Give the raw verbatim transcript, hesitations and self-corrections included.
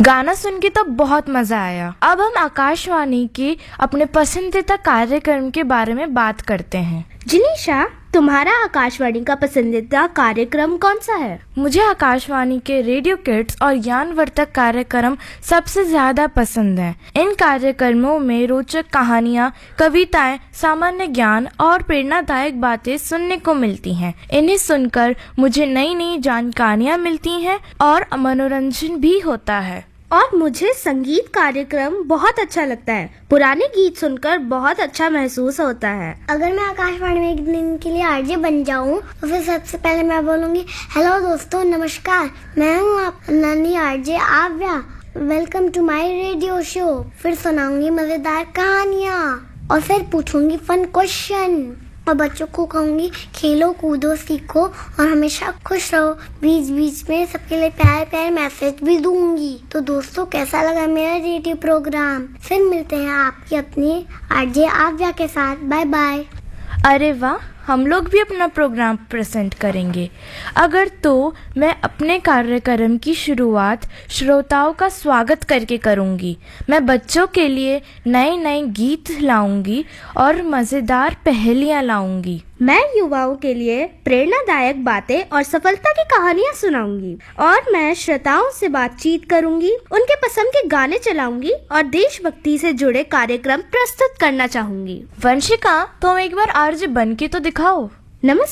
गाना सुन के तो बहुत मजा आया। अब हम आकाशवाणी के अपने पसंदीदा कार्यक्रम के बारे में बात करते हैं। जिनीशा, तुम्हारा आकाशवाणी का पसंदीदा कार्यक्रम कौन सा है? मुझे आकाशवाणी के रेडियो किड्स और ज्ञानवर्धक कार्यक्रम सबसे ज्यादा पसंद है। इन कार्यक्रमों में रोचक कहानियाँ, कविताएं, सामान्य ज्ञान और प्रेरणादायक बातें सुनने को मिलती हैं। इन्हें सुनकर मुझे नई नई जानकारियाँ मिलती हैं और मनोरंजन भी होता है। और मुझे संगीत कार्यक्रम बहुत अच्छा लगता है। पुराने गीत सुनकर बहुत अच्छा महसूस होता है। अगर मैं आकाशवाणी में एक दिन के लिए आरजे बन जाऊं तो फिर सबसे पहले मैं बोलूंगी, हेलो दोस्तों, नमस्कार, मैं हूं आप नन्ही आरजे आव्या। Welcome to my radio show. फिर सुनाऊंगी मजेदार कहानियाँ और फिर पूछूंगी फन क्वेश्चन और बच्चों को कहूंगी खेलो कूदो सीखो और हमेशा खुश रहो। बीच बीच में सबके लिए प्यारे प्यारे मैसेज भी दूंगी। तो दोस्तों, कैसा लगा मेरा रेडियो प्रोग्राम? फिर मिलते हैं आपकी अपनी आरजे आव्या के साथ। Bye bye. अरे वाह, हम लोग भी अपना प्रोग्राम प्रेजेंट करेंगे। अगर तो मैं अपने कार्यक्रम की शुरुआत श्रोताओं का स्वागत करके करूंगी। मैं बच्चों के लिए नए नए गीत लाऊंगी और मज़ेदार पहेलियां लाऊंगी। मैं युवाओं के लिए प्रेरणादायक बातें और सफलता की कहानियां सुनाऊंगी। और मैं श्रोताओं से बातचीत करूंगी, उनके पसंद के गाने चलाऊंगी और देशभक्ति से जुड़े कार्यक्रम प्रस्तुत करना चाहूंगी। वंशिका, तुम एक बार आरजे बन के तो दिखाओ। नमस्कार।